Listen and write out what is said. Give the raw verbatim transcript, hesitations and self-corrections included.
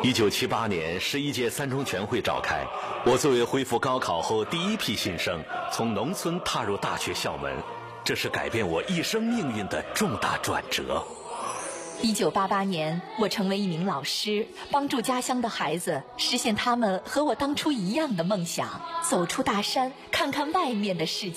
一九七八年，十一届三中全会召开，我作为恢复高考后第一批新生，从农村踏入大学校门，这是改变我一生命运的重大转折。 一九八八年，我成为一名老师，帮助家乡的孩子实现他们和我当初一样的梦想，走出大山，看看外面的世界。